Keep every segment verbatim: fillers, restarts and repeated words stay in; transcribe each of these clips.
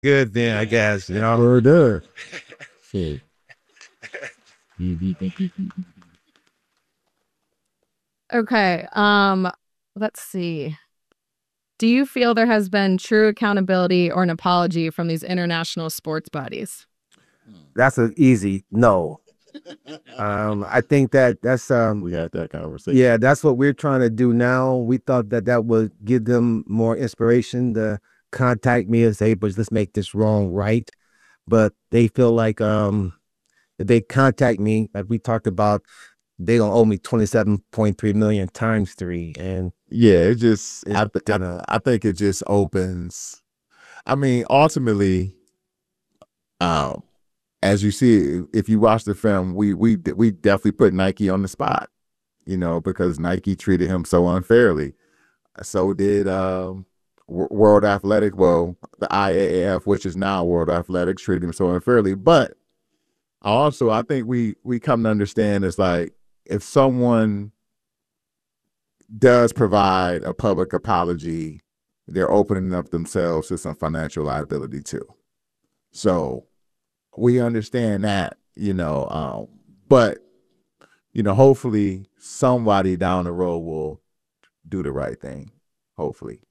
good then, I guess, you know. Word up. Shit. Okay. Um, let's see. Do you feel there has been true accountability or an apology from these international sports bodies? That's an easy no. Um, I think that that's um, We had that conversation. yeah, that's what we're trying to do now. We thought that that would give them more inspiration to contact me and say, "But let's make this wrong right." But they feel like um, if they contact me, like we talked about, they gonna owe me twenty seven point three million times three, and Yeah, it just it's I th- gonna. I think it just opens. I mean, ultimately, um, as you see, if you watch the film, we we we definitely put Nike on the spot, you know, because Nike treated him so unfairly. So did um, W- World Athletic, well, the I A A F, which is now World Athletics, treated him so unfairly. But also, I think we we come to understand is like if someone does provide a public apology, they're opening up themselves to some financial liability too. So we understand that, you know, um, but you know, hopefully somebody down the road will do the right thing. Hopefully.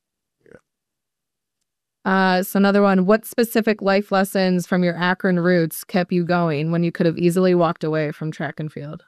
Uh, so another one, what specific life lessons from your Akron roots kept you going when you could have easily walked away from track and field?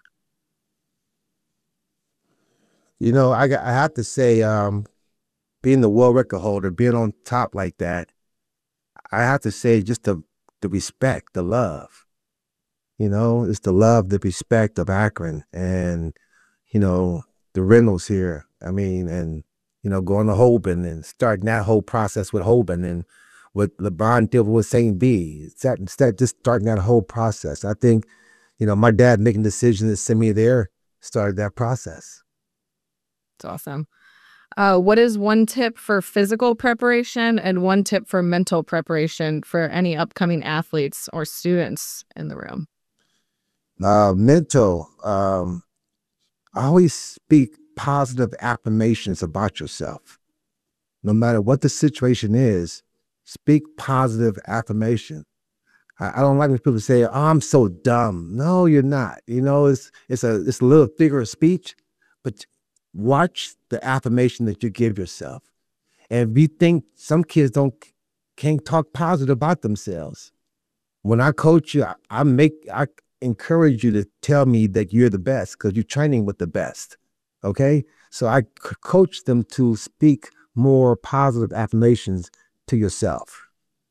You know, I got, I have to say, um, being the world record holder, being on top like that, I have to say, just the the respect, the love. You know, it's the love, the respect of Akron, and you know the Reynolds here. I mean, and you know, going to Holben and starting that whole process with Holben and what LeBron did with Saint B. Instead, instead just starting that whole process. I think, you know, my dad making the decision to send me there started that process. It's awesome. Uh, what is one tip for physical preparation and one tip for mental preparation for any upcoming athletes or students in the room? Uh, mental. Um, I always speak positive affirmations about yourself. No matter what the situation is, speak positive affirmation. I, I don't like when people say, "Oh, I'm so dumb." No, you're not. You know, it's it's a it's a little figure of speech, but watch the affirmation that you give yourself. And if you think some kids don't can't talk positive about themselves, when I coach you, I, I make I encourage you to tell me that you're the best because you're training with the best. Okay, so I c- coach them to speak more positive affirmations to yourself.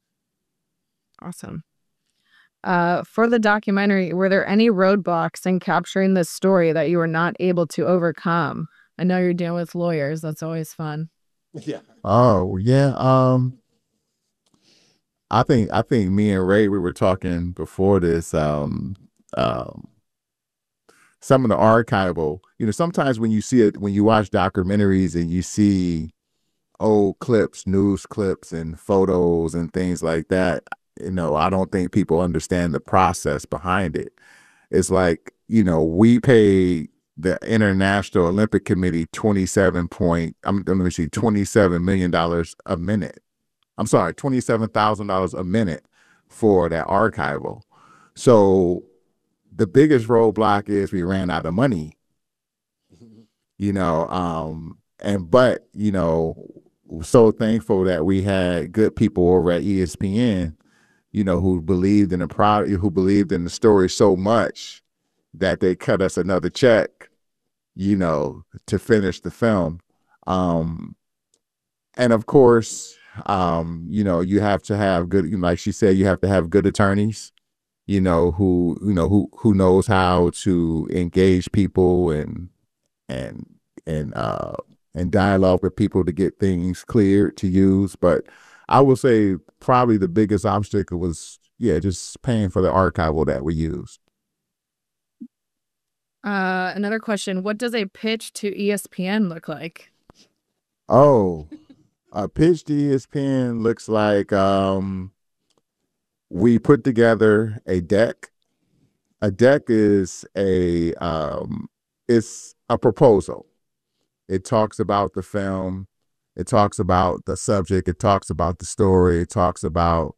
Awesome. Uh, for the documentary, were there any roadblocks in capturing this story that you were not able to overcome? I know you're dealing with lawyers. That's always fun. Yeah. Oh yeah. Um, I think I think me and Ray we were talking before this. Um, um, some of the archival. You know, sometimes when you see it, when you watch documentaries and you see old clips, news clips, and photos and things like that, you know, I don't think people understand the process behind it. It's like, you know, we pay the International Olympic Committee twenty seven point. I'm let me see, twenty seven million dollars a minute. I'm sorry, twenty seven thousand dollars a minute for that archival. So the biggest roadblock is we ran out of money, you know, um, and but you know, so thankful that we had good people over at E S P N, you know, who believed in the product, who believed in the story so much that they cut us another check, you know, to finish the film. Um, and of course, um, you know, you have to have good, like she said, you have to have good attorneys, you know, who, you know, who, who knows how to engage people and, and, and, uh, and dialogue with people to get things cleared to use. But I would say probably the biggest obstacle was, yeah, just paying for the archival that we used. Uh, another question, what does a pitch to E S P N look like? Oh, a pitch to E S P N looks like um, we put together a deck. A deck is a um, it's a proposal. It talks about the film. It talks about the subject. It talks about the story. It talks about